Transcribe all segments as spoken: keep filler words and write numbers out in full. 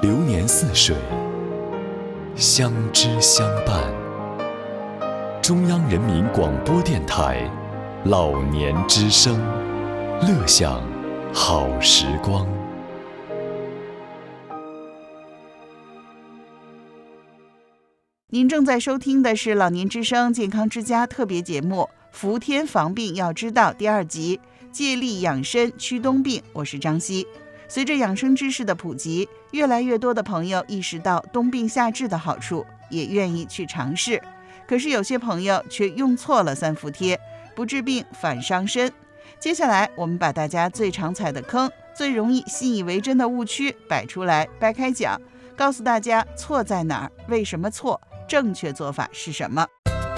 流年似水，相知相伴。中央人民广播电台老年之声，乐享好时光。 您正在收听的是老年之声健康之家特别节目《伏天防病要知道》第二集，借力养生驱冬病。我是张希。随着养生知识的普及，越来越多的朋友意识到冬病夏治的好处，也愿意去尝试。可是有些朋友却用错了三伏贴，不治病反伤身。接下来我们把大家最常踩的坑、最容易信以为真的误区摆出来掰开讲，告诉大家错在哪儿，为什么错，正确做法是什么。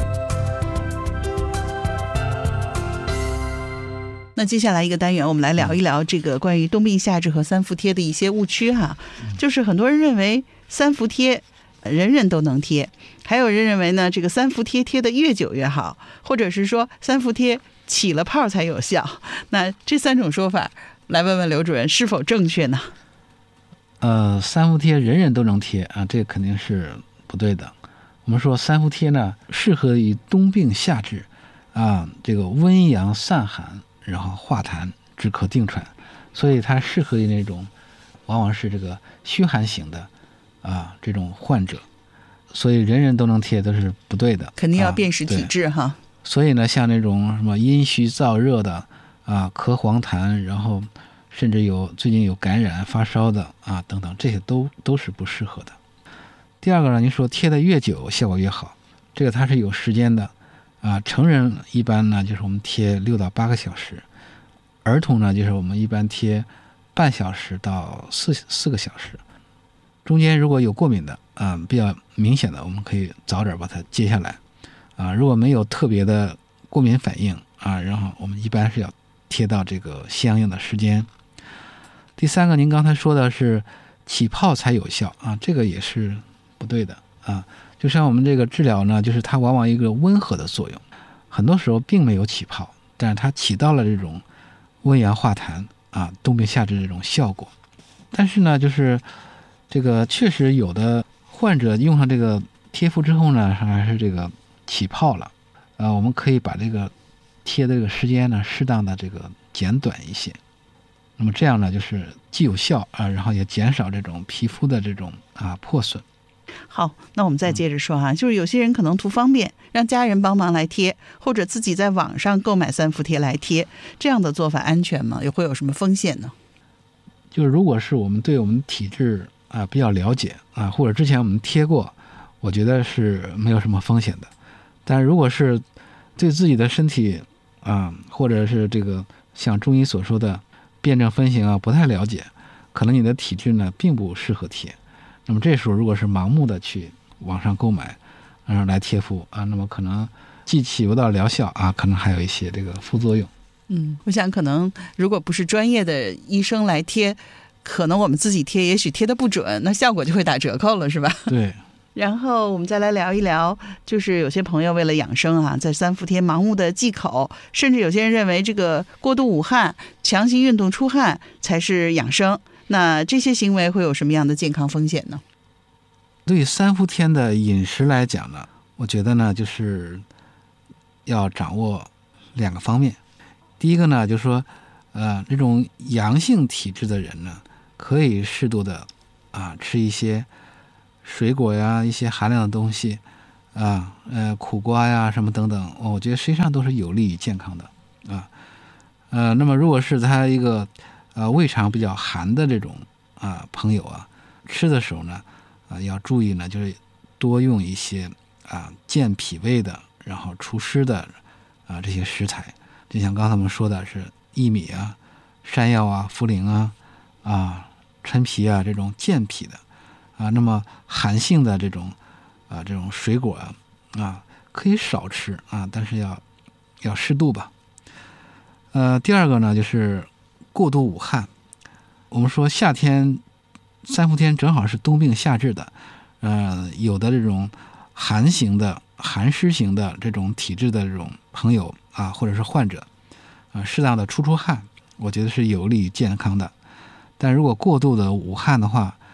那接下来一个单元，我们来聊一聊这个关于冬病夏治和三伏贴的一些误区哈。就是很多人认为三伏贴人人都能贴，还有人认为呢，这个三伏贴贴的越久越好，或者是说三伏贴起了泡才有效。那这三种说法，来问问刘主任是否正确呢？ 呃，三伏贴人人都能贴啊，这肯定是不对的。我们说三伏贴呢，适合于冬病夏治啊，这个温阳散寒，然后化痰，止咳定喘，所以它适合于那种往往是这个虚寒型的啊这种患者，所以人人都能贴都是不对的， 肯定要辨识体质、啊、哈。 所以呢，像那种什么阴虚燥热的啊，咳黄痰，然后甚至有最近有感染发烧的啊等等，这些都都是不适合的。第二个呢，您说贴的越久效果越好，这个它是有时间的啊。成人一般呢就是我们贴六到八个小时，儿童呢就是我们一般贴半小时到四四个小时。中间如果有过敏的啊，比较明显的，我们可以早点把它接下来啊。如果没有特别的过敏反应啊，然后我们一般是要贴到这个相应的时间。第三个，您刚才说的是起泡才有效啊，这个也是不对的啊。就像我们这个治疗呢，就是它往往一个温和的作用，很多时候并没有起泡，但是它起到了这种温阳化痰啊、冬病夏治这种效果。但是呢，就是这个确实有的患者用上这个贴敷之后呢，还是这个起泡了啊，我们可以把这个贴的这个时间呢，适当的这个减短一些。那么这样呢，就是既有效啊，然后也减少这种皮肤的这种啊破损。 好，那我们再接着说哈、嗯，就是有些人可能图方便，让家人帮忙来贴，或者自己在网上购买三伏贴来贴，这样的做法安全吗？也会有什么风险呢？ 就是如果是我们对我们体质啊比较了解啊，或者之前我们贴过，我觉得是没有什么风险的。但如果是对自己的身体啊，或者是这个像中医所说的辨证分型啊不太了解，可能你的体质呢并不适合贴。那么这时候如果是盲目的去网上购买，然后来贴敷啊，那么可能既起不到疗效啊，可能还有一些这个副作用。 嗯，我想可能如果不是专业的医生来贴，可能我们自己贴也许贴得不准，那效果就会打折扣了，是吧？ 对。 然后我们再来聊一聊，就是有些朋友为了养生啊，在三伏贴盲目的忌口，甚至有些人认为这个过度捂汗、强行运动出汗才是养生。那这些行为会有什么样的健康风险呢？ 对于三伏天的饮食来讲呢，我觉得呢就是要掌握两个方面。第一个呢就是说呃这种阳性体质的人呢，可以适度的啊吃一些水果呀，一些寒凉的东西啊，呃苦瓜呀什么等等、哦、我觉得实际上都是有利于健康的啊。呃那么如果是他一个呃胃肠比较寒的这种啊朋友啊，吃的时候呢啊要注意呢，就是多用一些啊健脾胃的，然后除湿的啊这些食材，就像刚才我们说的是薏米啊、山药啊、茯苓啊、啊陈皮啊这种健脾的啊。那么寒性的这种啊这种水果啊啊可以少吃啊，但是要要适度吧。呃第二个呢就是过度捂汗。我们说夏天三伏天正好是冬病夏治的，呃有的这种寒型的寒湿型的这种体质的这种朋友啊，或者是患者啊，适当的出出汗，我觉得是有利于健康的。但如果过度的捂汗的话，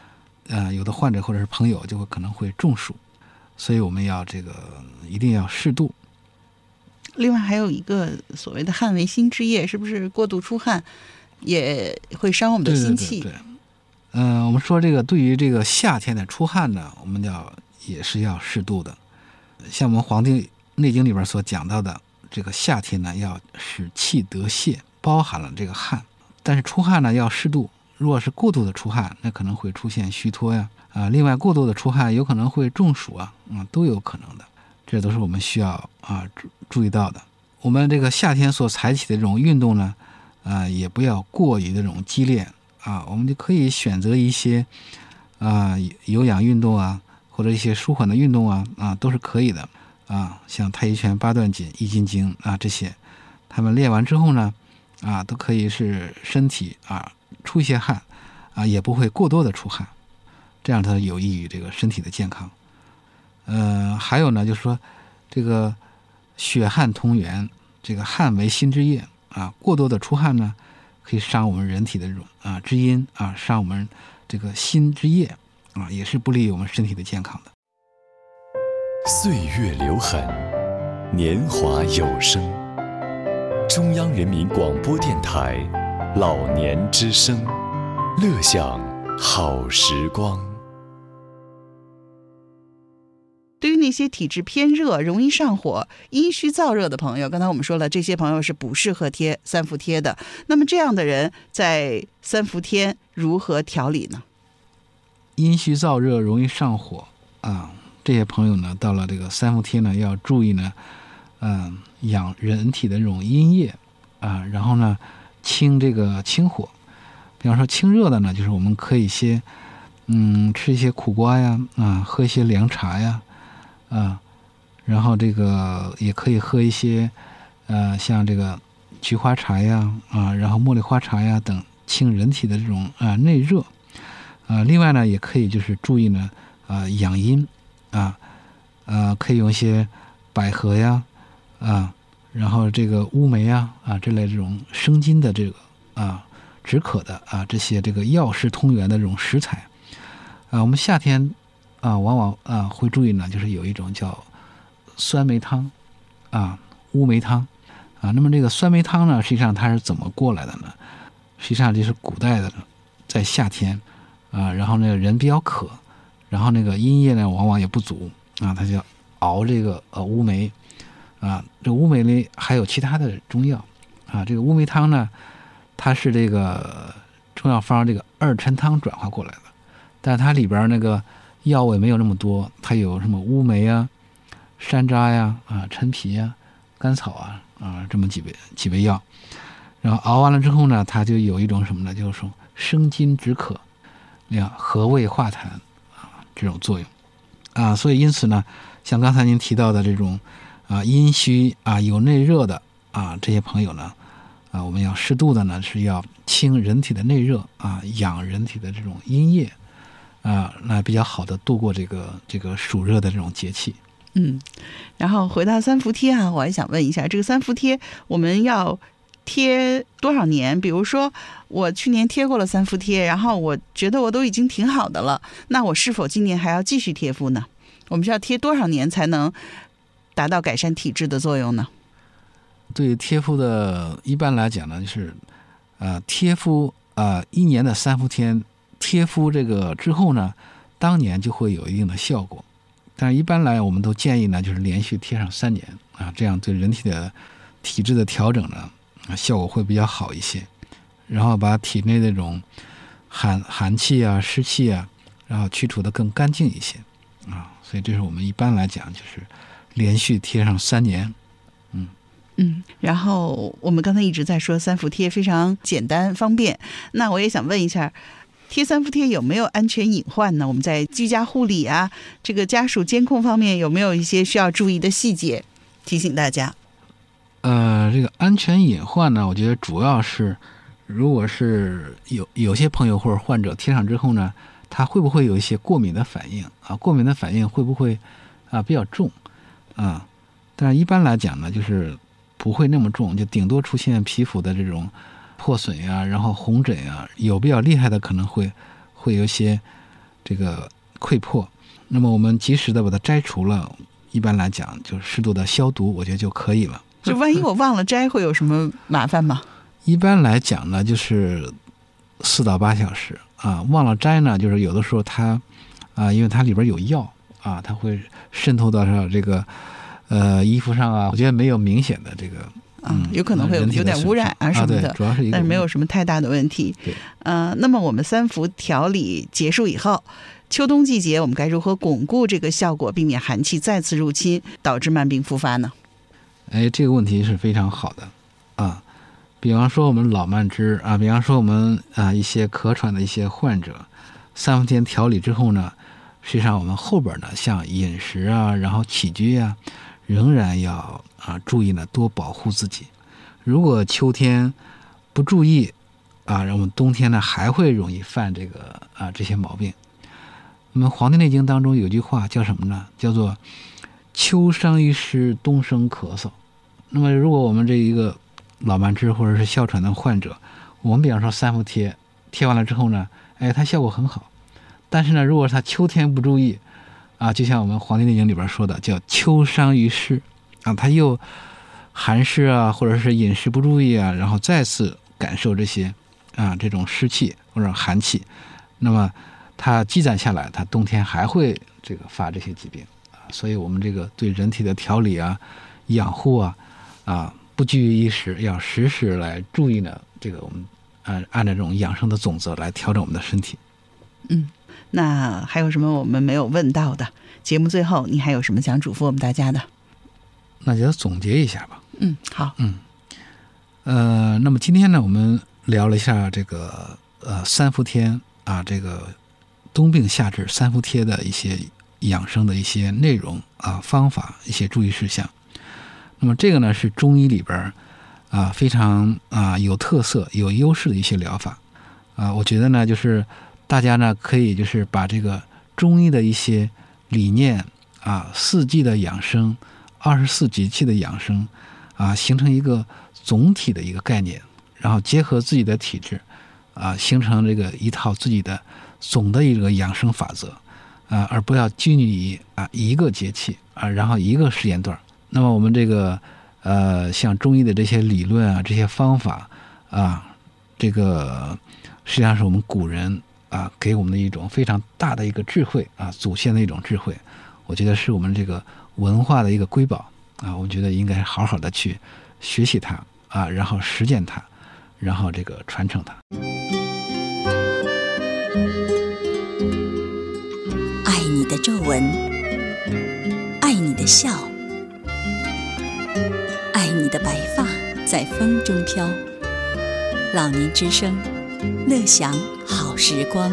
呃，有的患者或者是朋友就会可能会中暑，所以我们要这个一定要适度。 另外还有一个所谓的汗为心之液，是不是过度出汗也会伤我们的心气？ 对对对对，嗯、呃，我们说这个对于这个夏天的出汗呢，我们要也是要适度的。像我们《黄帝内经》里边所讲到的，这个夏天呢要使气得泄，包含了这个汗，但是出汗呢要适度。如果是过度的出汗，那可能会出现虚脱呀，啊，另外过度的出汗有可能会中暑啊，啊，都有可能的，这都是我们需要啊注注意到的。我们这个夏天所采取的这种运动呢，啊，也不要过于的这种激烈啊，我们就可以选择一些啊有氧运动啊，或者一些舒缓的运动啊，啊，都是可以的啊，像太极拳、八段锦、易筋经啊这些，他们练完之后呢，啊，都可以是身体啊出一些汗啊，也不会过多的出汗，这样它有益于这个身体的健康。呃，还有呢，就是说这个血汗同源，这个汗为心之液啊，过多的出汗呢，可以伤我们人体的这种啊之阴啊，伤我们这个心之液啊，也是不利于我们身体的健康的。 岁月留痕，年华有声。中央人民广播电台老年之声，乐享好时光。 对于那些体质偏热、容易上火、阴虚燥热的朋友，刚才我们说了，这些朋友是不适合贴三伏贴的。那么这样的人在三伏天如何调理呢？ 阴虚燥热、容易上火啊，这些朋友呢，到了这个三伏贴呢，要注意呢，嗯、呃，养人体的这种阴液啊，然后呢，清这个清火。比方说清热的呢，就是我们可以些，嗯，吃一些苦瓜呀，啊，喝一些凉茶呀。啊，然后这个也可以喝一些，呃，像这个菊花茶呀，啊，然后茉莉花茶呀等清人体的这种啊内热，啊，另外呢也可以就是注意呢，啊养阴，啊，呃可以用一些百合呀，啊，然后这个乌梅呀，啊这类这种生津的这个啊止渴的啊这些这个药食同源的这种食材，啊，我们夏天。啊，往往啊会注意呢，就是有一种叫酸梅汤，啊乌梅汤，啊，那么这个酸梅汤呢，实际上它是怎么过来的呢？实际上就是古代的，在夏天，啊，然后呢人比较渴，然后那个阴液呢往往也不足，啊，他就熬这个呃乌梅，啊，这乌梅里还有其他的中药，啊，这个乌梅汤呢，它是这个中药方这个二陈汤转化过来的，但它里边那个药味没有那么多，它有什么乌梅啊、山楂呀、啊陈皮呀、甘草啊啊这么几味几味药，然后熬完了之后呢，它就有一种什么呢？就是说生津止渴、呀和胃化痰啊这种作用啊，所以因此呢，像刚才您提到的这种啊阴虚啊有内热的啊这些朋友呢啊，我们要适度的呢是要清人体的内热啊，养人体的这种阴液。啊，那比较好的度过这个这个暑热的这种节气。 嗯，然后回到三伏贴啊，我还想问一下，这个三伏贴我们要贴多少年？比如说我去年贴过了三伏贴，然后我觉得我都已经挺好的了，那我是否今年还要继续贴敷呢？我们需要贴多少年才能达到改善体质的作用呢？ 对于贴敷的，一般来讲呢，就是呃贴敷呃一年的三伏天。贴敷这个之后呢，当年就会有一定的效果，但是一般来我们都建议呢，就是连续贴上三年啊，这样对人体的体质的调整呢，啊，效果会比较好一些。然后把体内那种寒寒气啊、湿气啊，然后去除的更干净一些啊，所以这是我们一般来讲就是连续贴上三年，嗯。 嗯，然后我们刚才一直在说三伏贴非常简单方便，那我也想问一下。贴三伏贴有没有安全隐患呢？我们在居家护理啊，这个家属监控方面有没有一些需要注意的细节提醒大家？ 呃，这个安全隐患呢，我觉得主要是，如果是有有些朋友或者患者贴上之后呢，他会不会有一些过敏的反应啊？过敏的反应会不会啊比较重啊？但是一般来讲呢，就是不会那么重，就顶多出现皮肤的这种破损呀，然后红疹呀，有比较厉害的可能会会有一些这个溃破。那么我们及时的把它摘除了，一般来讲就是适度的消毒，我觉得就可以了。 就万一我忘了摘，会有什么麻烦吗？ 一般来讲呢，就是四到八小时啊。忘了摘呢，就是有的时候它啊，因为它里边有药啊，它会渗透到这个呃衣服上啊。我觉得没有明显的这个。 嗯，有可能会有有点污染啊什么的， 啊、主要是一个， 但是没有什么太大的问题。 对， 呃，那么我们三伏调理结束以后，秋冬季节我们该如何巩固这个效果，避免寒气再次入侵，导致慢病复发呢？ 哎，这个问题是非常好的啊。比方说我们老慢支啊，比方说我们啊一些咳喘的一些患者，三伏天调理之后呢，实际上我们后边呢，像饮食啊，然后起居啊，仍然要啊注意呢，多保护自己。如果秋天不注意啊，然后我们冬天呢还会容易犯这个啊这些毛病。我们《黄帝内经》当中有句话叫什么呢？叫做秋伤于湿，冬生咳嗽。那么如果我们这一个老慢支或者是哮喘的患者，我们比方说三伏贴贴完了之后呢，哎，它效果很好。但是呢，如果他秋天不注意啊，就像我们《黄帝内经》里边说的，叫秋伤于湿啊，他又寒湿啊，或者是饮食不注意啊，然后再次感受这些啊这种湿气或者寒气，那么它积攒下来，它冬天还会这个发这些疾病啊。所以我们这个对人体的调理啊、养护啊啊，不拘于一时，要时时来注意呢。这个我们按按照这种养生的总则来调整我们的身体。 嗯，那还有什么我们没有问到的？节目最后你还有什么想嘱咐我们大家的？ 那就总结一下吧。 嗯，好。 嗯，呃，那么今天呢，我们聊了一下这个呃三伏天啊，这个冬病夏治三伏贴的一些养生的一些内容啊、方法、一些注意事项。那么这个呢是中医里边啊非常啊有特色、有优势的一些疗法啊。我觉得呢，就是大家呢可以就是把这个中医的一些理念啊、四季的养生、二十四节气的养生啊，形成一个总体的一个概念，然后结合自己的体质啊，形成这个一套自己的总的一个养生法则啊，而不要拘泥于啊一个节气啊，然后一个时间段。那么我们这个呃，像中医的这些理论啊，这些方法啊，这个实际上是我们古人啊给我们的一种非常大的一个智慧啊，祖先的一种智慧。我觉得是我们这个文化的一个瑰宝啊，我觉得应该好好的去学习它啊，然后实践它，然后这个传承它。 爱你的皱纹，爱你的笑，爱你的白发在风中飘。老年之声，乐享好时光。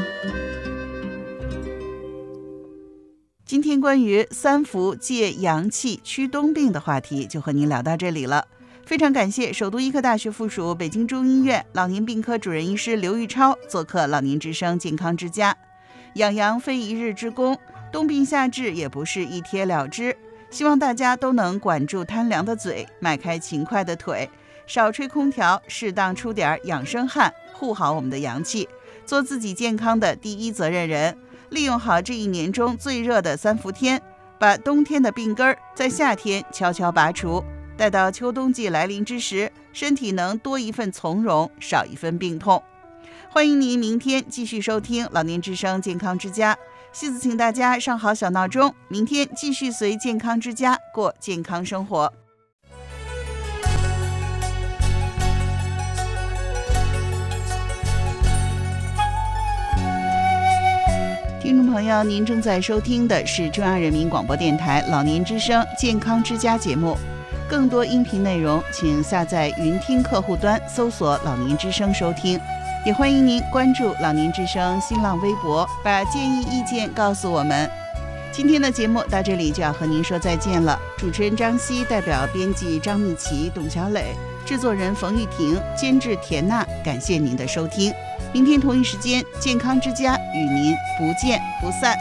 今天关于三伏借阳气驱冬病的话题就和您聊到这里了。非常感谢首都医科大学附属北京中医院老年病科主任医师刘玉超做客老年之声健康之家。养阳非一日之功，冬病夏治也不是一贴了之，希望大家都能管住贪凉的嘴，迈开勤快的腿，少吹空调，适当出点养生汗，护好我们的阳气，做自己健康的第一责任人。利用好这一年中最热的三伏天，把冬天的病根儿在夏天悄悄拔除，待到秋冬季来临之时，身体能多一份从容，少一份病痛。欢迎您明天继续收听老年之声健康之家，戏子请大家上好小闹钟，明天继续随健康之家过健康生活。听众朋友，您正在收听的是中央人民广播电台老年之声健康之家节目。更多音频内容请下载云听客户端搜索老年之声收听，也欢迎您关注老年之声新浪微博，把建议意见告诉我们。今天的节目到这里就要和您说再见了，主持人张希代表编辑张蜜琪、董小磊，制作人冯玉婷，监制田娜，感谢您的收听。明天同一时间，健康之家与您不见不散。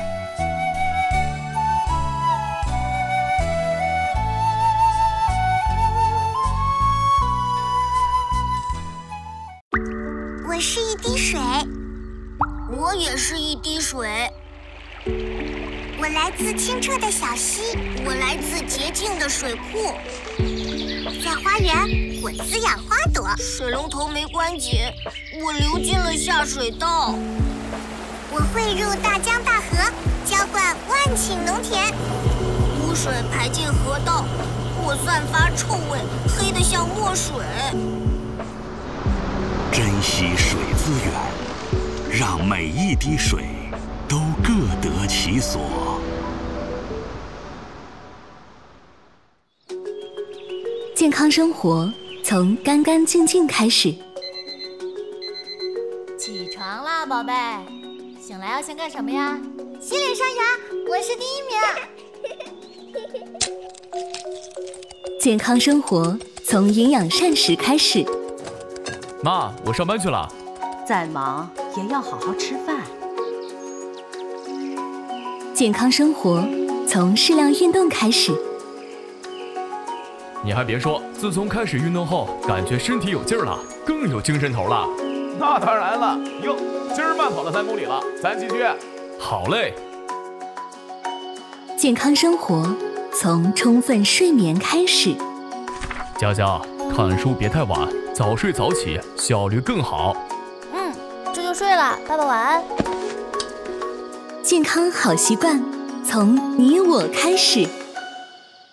我是一滴水，我也是一滴水， 我来自清澈的小溪，我来自洁净的水库。在花园，我滋养花朵； 水龙头没关紧，我流进了下水道。 我汇入大江大河，浇灌万顷农田。 污水排进河道，我散发臭味，黑得像墨水。 珍惜水资源，让每一滴水都各得其所。 健康生活从干干净净开始。 起床啦，宝贝！醒来要先干什么呀？ 洗脸刷牙，我是第一名。 健康生活从营养膳食开始。 妈，我上班去了。 再忙也要好好吃饭。 健康生活从适量运动开始。 你还别说，自从开始运动后，感觉身体有劲儿了，更有精神头了。 那当然了，哟，今儿慢跑了三公里了，咱继续。 好嘞。 健康生活从充分睡眠开始。 佳佳，看书别太晚，早睡早起，效率更好。 嗯，这就睡了，爸爸晚安。 健康好习惯从你我开始。